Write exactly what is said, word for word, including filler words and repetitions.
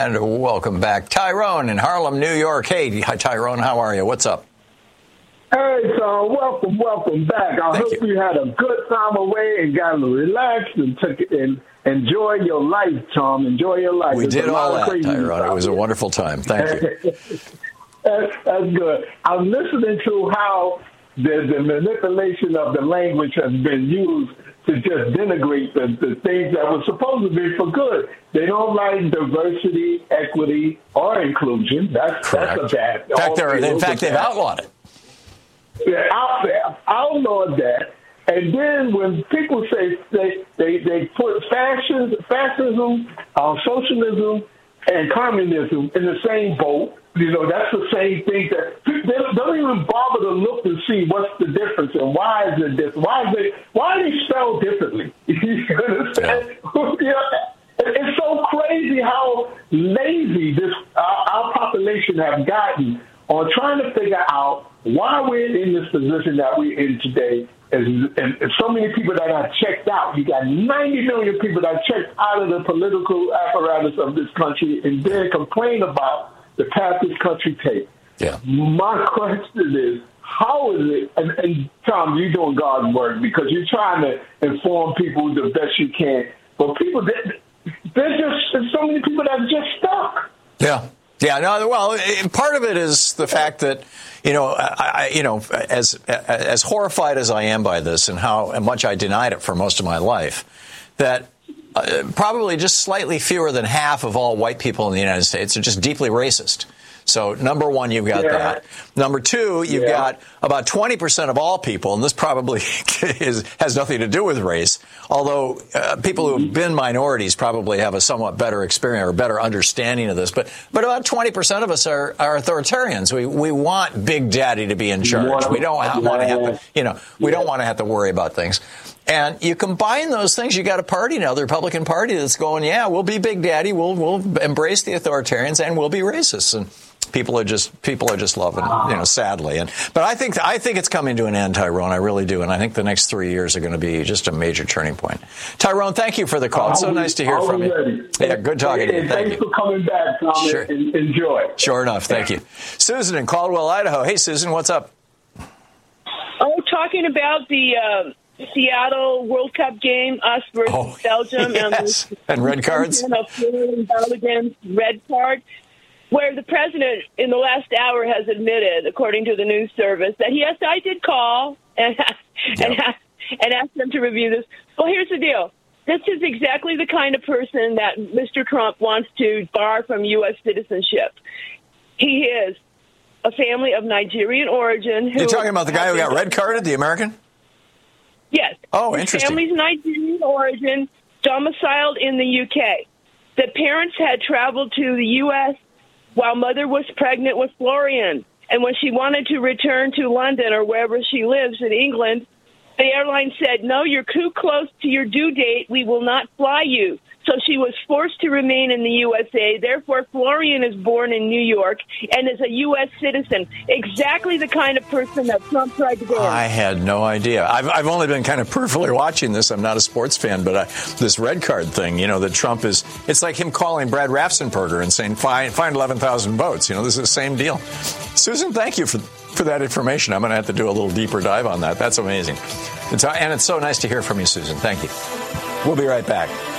And welcome back. Tyrone in Harlem, New York. Hey, hi, Tyrone. How are you? What's up? Hey, Tom. Welcome, welcome back. I Thank hope you. you had a good time away and got relaxed and took it and enjoy your life, Tom. Enjoy your life. We There's did a lot all of that, craziness Tyrone. It out was a there. wonderful time. Thank you. that's, that's good. I'm listening to how the, the manipulation of the language has been used to just denigrate the, the things that were supposed to be for good. They don't like diversity, equity, or inclusion. That's, Correct. that's a bad. In fact, they're, all in fact those are they've bad. outlawed it. They're out there, outlawed that. And then when people say they they, they put fascism, fascism uh, socialism, and communism in the same boat, you know, that's the same thing. That they don't even bother to look and see what's the difference and why is it different. Why is it? Why are they spelled differently? You understand? Yeah. It's so crazy how lazy this uh, our population have gotten on trying to figure out why we're in this position that we're in today. And, and, and so many people that are checked out. You got ninety million people that are checked out of the political apparatus of this country and then complain about the path this country takes. Yeah. My question is, how is it, and, and Tom, you're doing God's work because you're trying to inform people the best you can, but people, they, there's just there's so many people that are just stuck. Yeah. Yeah, no, well, part of it is the fact that, you know, I, you know, as as horrified as I am by this and how much I denied it for most of my life, that uh, probably just slightly fewer than half of all white people in the United States are just deeply racist. So, number one, you've got Yeah. that. Number two, you've Yeah. got about twenty percent of all people, and this probably is, has nothing to do with race, although uh, people who have been minorities probably have a somewhat better experience or better understanding of this. But but about twenty percent of us are, are authoritarians. We we want Big Daddy to be in charge. We don't want to have to, you know, we don't want to have to worry about things. And you combine those things, you got a party now, the Republican Party, that's going, yeah, we'll be Big Daddy, we'll we'll embrace the authoritarians, and we'll be racists. And people are just people are just loving it, you know, sadly. And but I think I think it's coming to an end, Tyrone. I really do. And I think the next three years are going to be just a major turning point. Tyrone, thank you for the call. It's so nice to hear from you. Ready. Yeah, good talking to you. And Thank thanks you. for coming back, Tom. Sure. And enjoy. Sure enough. Thank you. Susan in Caldwell, Idaho. Hey, Susan, what's up? Oh, talking about the uh, Seattle World Cup game, us versus Oh, Belgium, yes. and, And red cards? Belgium's red card, where the president in the last hour has admitted, according to the news service, that yes, I did call and and, Yep. and asked them to review this. Well, here's the deal. This is exactly the kind of person that Mister Trump wants to bar from U S citizenship. He is a family of Nigerian origin. Who You're talking about the guy who got red carded, the American? Yes. Oh, His interesting. family's Nigerian origin, domiciled in the U K. The parents had traveled to the U S while mother was pregnant with Florian. And when she wanted to return to London or wherever she lives in England, the airline said, no, you're too close to your due date. We will not fly you. So she was forced to remain in the U S A. Therefore, Florian is born in New York and is a U S citizen. Exactly the kind of person that Trump tried to ban. I had no idea. I've, I've only been kind of peripherally watching this. I'm not a sports fan, but I, this red card thing, you know, that Trump is, it's like him calling Brad Raffensperger and saying, find, find eleven thousand votes. You know, this is the same deal. Susan, thank you for for that information. I'm going to have to do a little deeper dive on that. That's amazing. It's, and it's so nice to hear from you, Susan. Thank you. We'll be right back.